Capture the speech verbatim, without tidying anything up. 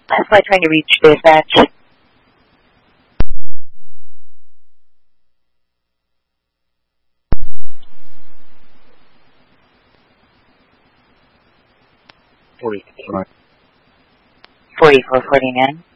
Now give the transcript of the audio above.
That's why trying to reach dispatch. Forty-nine. Forty-four forty-nine.